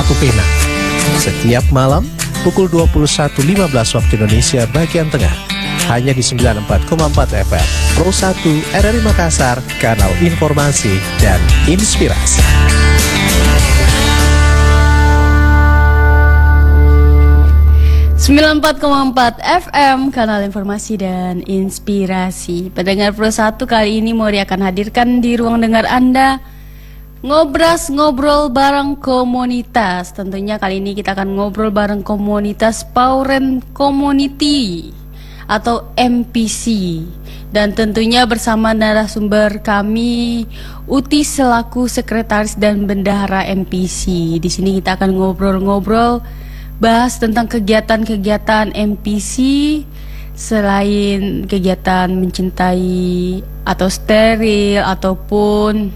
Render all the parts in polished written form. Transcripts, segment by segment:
Sapu Pena. Setiap malam pukul 21.15 waktu Indonesia bagian tengah. Hanya di 94,4 FM Pro 1 RRI Makassar, kanal informasi dan inspirasi. Sembilan 94,4 FM, kanal informasi dan inspirasi. Pendengar Pro 1, kali ini Mori akan hadirkan di ruang dengar Anda Ngobras, ngobrol bareng komunitas. Tentunya kali ini kita akan ngobrol bareng komunitas Pauren Community atau MPC. Dan tentunya bersama narasumber kami, Uti selaku sekretaris dan bendahara MPC. Di sini kita akan ngobrol-ngobrol, bahas tentang kegiatan-kegiatan MPC selain kegiatan mencintai atau steril ataupun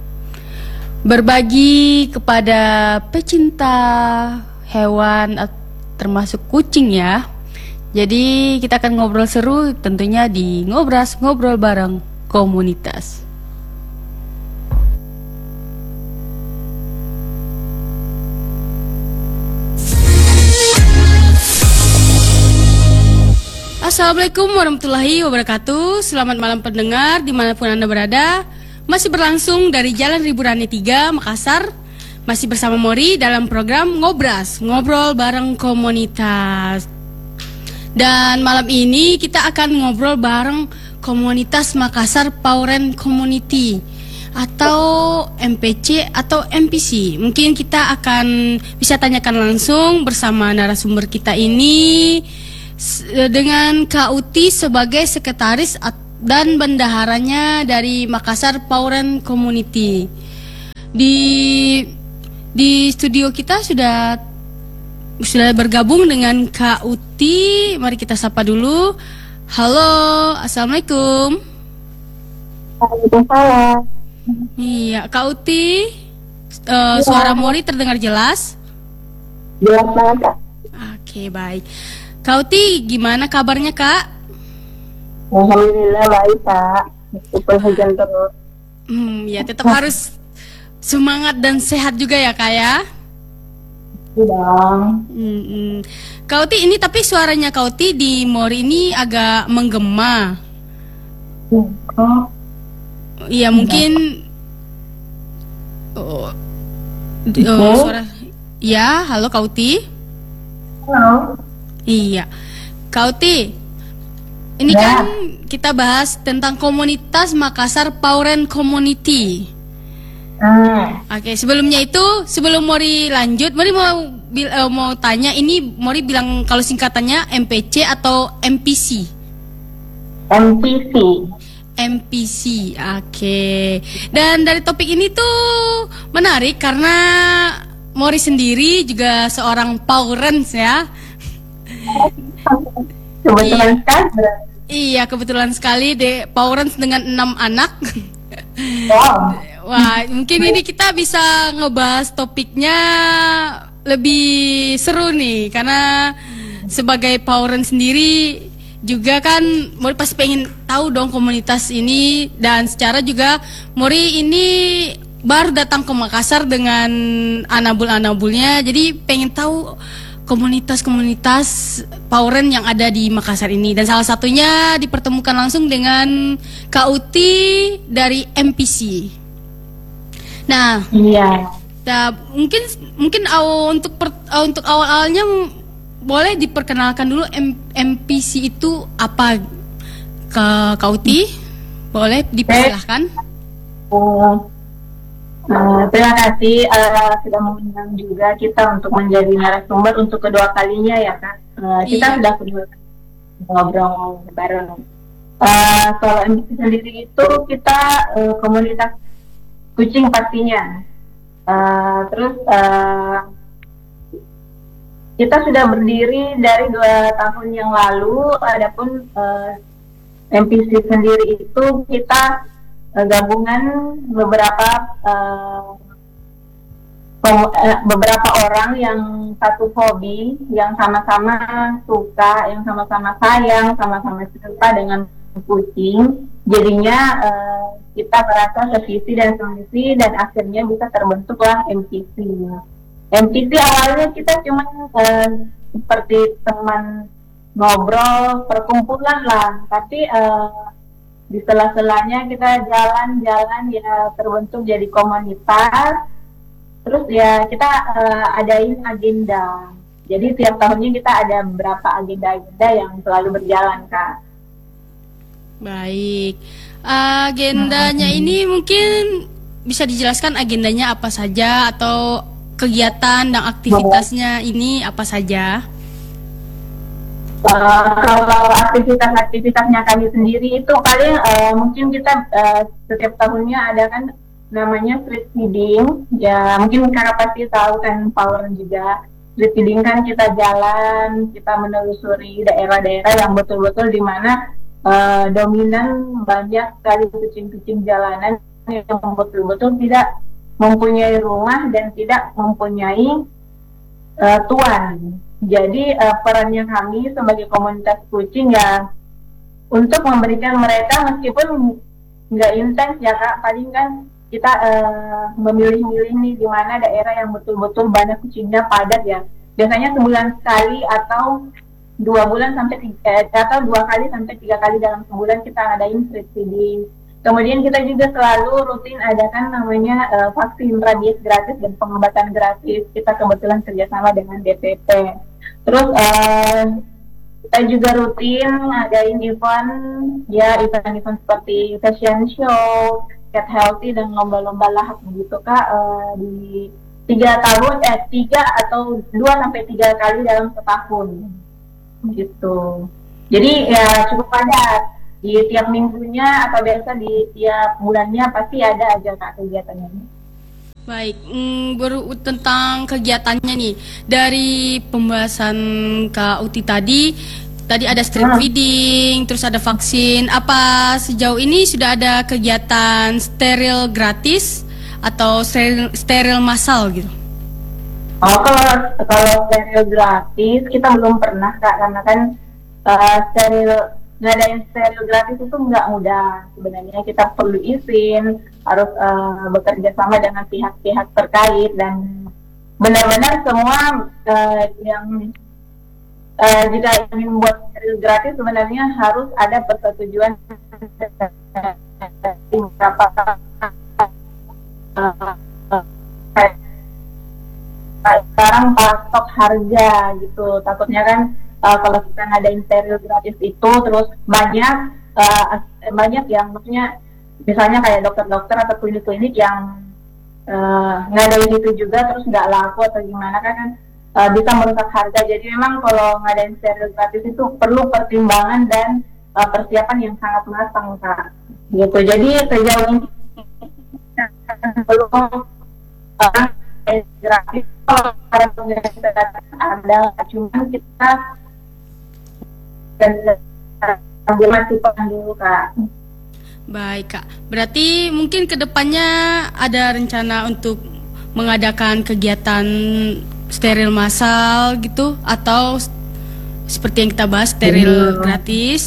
berbagi kepada pecinta hewan termasuk kucing ya. Jadi kita akan ngobrol seru tentunya di Ngobras, ngobrol bareng komunitas. Assalamualaikum warahmatullahi wabarakatuh. Selamat malam pendengar dimanapun Anda berada. Masih berlangsung dari Jalan Riburani 3, Makassar. Masih bersama Mori dalam program Ngobras, ngobrol bareng komunitas. Dan malam ini kita akan ngobrol bareng komunitas Makassar Pauren Community atau MPC atau MPC. Mungkin kita akan bisa tanyakan langsung bersama narasumber kita ini dengan Kak Uti sebagai sekretaris dan bendaharanya dari Makassar Pauren Community. Di studio kita sudah bergabung dengan Kak Uti. Mari kita sapa dulu. Halo, assalamualaikum. Waalaikumsalam. Iya, Kak Uti, suara Mori terdengar jelas? Jelas banget, Kak. Oke, baik. Kak Uti, gimana kabarnya, Kak? Alhamdulillah baik, Kak. Meskipun hujan terus. Ya tetap harus semangat dan sehat juga ya, Kak ya? Bang. Kak Uti, ini tapi suaranya Kak Uti di Mori ini agak menggema. Iya, mungkin suara. Ya, halo Kak Uti. Halo. Iya, Kak Uti, ini kan kita bahas tentang komunitas Makassar Pauren Community. Oke, sebelumnya itu, sebelum Mori lanjut, Mori mau tanya, ini Mori bilang kalau singkatannya MPC atau MPC? MPC. MPC, oke. Dan dari topik ini tuh menarik karena Mori sendiri juga seorang Paurens ya. Kebetulan sekali. Iya, kebetulan sekali deh, Paurens dengan 6 anak. Wow. Wah, mungkin ini kita bisa ngebahas topiknya lebih seru nih, karena sebagai Paurens sendiri juga kan Mori pasti pengen tahu dong komunitas ini, dan secara juga Mori ini baru datang ke Makassar dengan anabul-anabulnya, jadi pengen tahu komunitas-komunitas Pauren yang ada di Makassar ini. Dan salah satunya dipertemukan langsung dengan Kak Uti dari MPC. Nah, iya. Nah, mungkin untuk awal-awalnya boleh diperkenalkan dulu MPC itu apa, Kak Uti? Boleh dipersilahkan? Terima kasih sudah mengundang juga kita untuk menjadi narasumber untuk kedua kalinya ya, Kak. Kita sudah kedua kali ngobrol bareng. Kalau MPC sendiri itu kita komunitas kucing pastinya. Terus kita sudah berdiri dari 2 tahun yang lalu. Adapun MPC sendiri itu kita gabungan beberapa orang yang satu hobi, yang sama-sama suka, yang sama-sama sayang, sama-sama cinta dengan kucing. Jadinya kita merasa sevisi dan semisi, dan akhirnya bisa terbentuklah MPC. MPC awalnya kita cuma seperti teman ngobrol, perkumpulan lah. Tapi di sela-selanya kita jalan-jalan ya terbentuk jadi komunitas. Terus ya kita adain agenda. Jadi tiap tahunnya kita ada beberapa agenda-agenda yang selalu berjalan, Kak. Baik. Agendanya ini mungkin bisa dijelaskan agendanya apa saja atau kegiatan dan aktivitasnya ini apa saja? Kalau aktivitas-aktivitasnya kami sendiri itu paling mungkin kita setiap tahunnya ada kan namanya street feeding. Ya mungkin kakak pasti tahu kan Power juga. Street feeding kan kita jalan, kita menelusuri daerah-daerah yang betul-betul di mana dominan banyak sekali kucing-kucing jalanan yang betul-betul tidak mempunyai rumah dan tidak mempunyai tuan. Jadi perannya kami sebagai komunitas kucing ya untuk memberikan mereka meskipun nggak intens ya Kak, paling kan kita memilih-milih nih di mana daerah yang betul-betul banyak kucingnya padat ya. Biasanya sebulan sekali atau 2 bulan sampai atau 2 kali sampai 3 kali dalam sebulan kita ngadain street feeding. Kemudian kita juga selalu rutin adakan namanya vaksin rabies gratis dan pengobatan gratis. Kita kebetulan kerjasama dengan DPP. Terus kita juga rutin ngadain event seperti fashion show, cat healthy dan lomba-lomba lahap begitu Kak di 3 atau 2 sampai 3 kali dalam setahun gitu. Jadi ya cukup padat. Di tiap minggunya atau biasa di tiap bulannya pasti ada aja Kak kegiatannya. Baik, baru tentang kegiatannya nih. Dari pembahasan Kak Uti tadi ada street feeding, terus ada vaksin. Apa sejauh ini sudah ada kegiatan steril gratis atau steril massal gitu? Oh, kalau steril gratis kita belum pernah Kak, karena kan ngadain steril gratis itu nggak mudah. Sebenarnya kita perlu izin, harus bekerja sama dengan pihak-pihak terkait dan benar-benar semua yang jika ingin membuat steril gratis sebenarnya harus ada persetujuan beberapa sekarang pasok harga gitu. Takutnya kan kalau kita ngadain steril gratis itu terus banyak yang maksudnya misalnya kayak dokter-dokter atau klinik-klinik yang ngadain itu juga terus nggak laku atau gimana kan bisa merusak harga. Jadi memang kalau ngadain steril gratis itu perlu pertimbangan dan persiapan yang sangat matang Kak. Gitu. Jadi sejauh ini belum gratis kalau ada, cuman kita dan masih dulu Kak. Baik Kak, berarti mungkin kedepannya ada rencana untuk mengadakan kegiatan steril massal gitu atau seperti yang kita bahas steril gratis?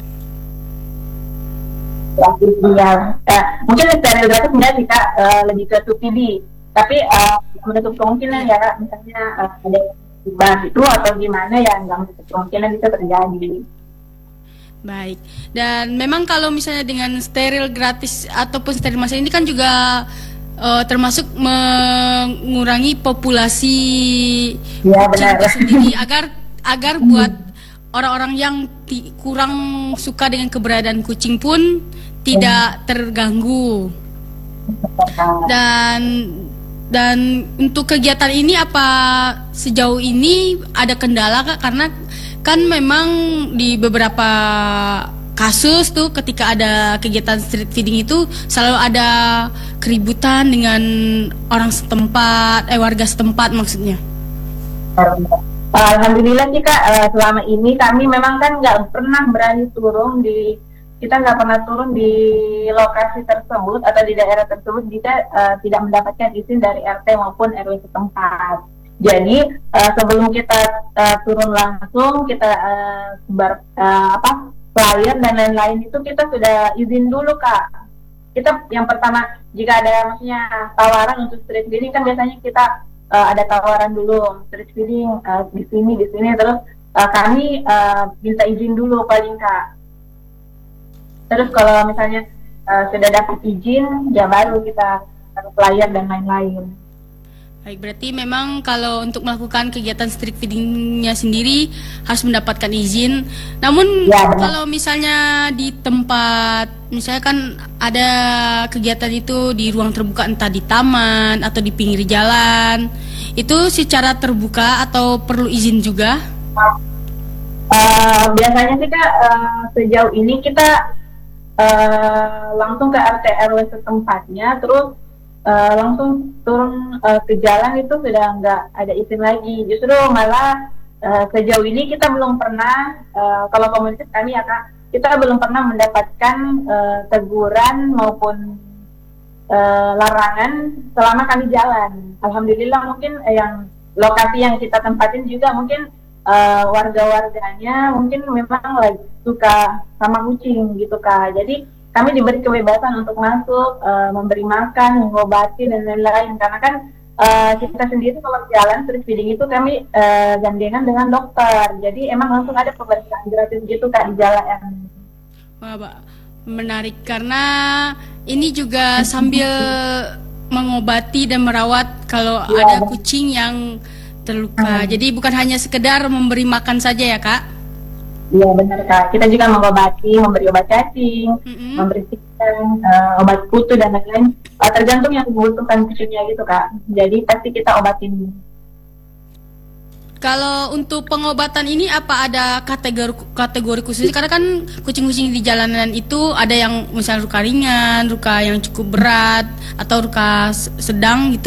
Iya, mungkin steril gratis enggak sih Kak, lebih ke 2PD. Tapi menutup kemungkinan ya Kak, misalnya ada bahas itu atau gimana ya nggak menutup kemungkinan bisa terjadi. Baik, dan memang kalau misalnya dengan steril gratis ataupun steril massal ini kan juga termasuk mengurangi populasi kucing itu sendiri agar buat orang-orang yang kurang suka dengan keberadaan kucing pun tidak terganggu. Dan untuk kegiatan ini apa sejauh ini ada kendala Kak? Karena kan memang di beberapa kasus tuh ketika ada kegiatan street feeding itu selalu ada keributan dengan orang setempat, warga setempat maksudnya. Alhamdulillah sih Kak, selama ini kami memang kan nggak pernah berani turun kita nggak pernah turun di lokasi tersebut atau di daerah tersebut jika tidak mendapatkan izin dari RT maupun RW setempat. Jadi sebelum kita turun langsung kita sebar flyer dan lain-lain itu kita sudah izin dulu Kak. Kita yang pertama jika ada maksudnya tawaran untuk street feeding kan biasanya kita ada tawaran dulu street feeding di sini terus kami minta izin dulu paling Kak. Terus kalau misalnya sudah dapat izin, ya baru kita flyer dan lain-lain. Baik, berarti memang kalau untuk melakukan kegiatan street feedingnya sendiri harus mendapatkan izin. Namun Ya, benar. kalau misalnya di tempat, misalnya kan ada kegiatan itu di ruang terbuka, entah di taman atau di pinggir jalan, itu secara terbuka atau perlu izin juga? Biasanya sih Kak, sejauh ini kita langsung ke RT RW setempatnya, terus langsung turun ke jalan itu sudah nggak ada izin lagi. Justru malah sejauh ini kita belum pernah, kalau komunitas kami ya Kak, kita belum pernah mendapatkan teguran maupun larangan selama kami jalan. Alhamdulillah mungkin yang lokasi yang kita tempatin juga mungkin warga-warganya mungkin memang lagi suka sama kucing gitu Kak. Jadi kami diberi kebebasan untuk masuk, memberi makan, mengobati dan lain-lain. Karena kan kita sendiri kalau jalan street feeding itu kami gandengan dengan dokter. Jadi emang langsung ada pemeriksaan gratis gitu Kak di jalan. Wah, Pak, menarik karena ini juga sambil mengobati dan merawat kalau ada kucing yang terluka. Jadi bukan hanya sekedar memberi makan saja ya Kak? Iya benar Kak, kita juga mengobati, memberi obat cacing, membersihkan obat kutu dan lain-lain, tergantung yang dibutuhkan kucingnya gitu Kak. Jadi pasti kita obatin. Kalau untuk pengobatan ini apa ada kategori khusus? Karena kan kucing-kucing di jalanan itu ada yang misalnya luka ringan, luka yang cukup berat, atau luka sedang gitu.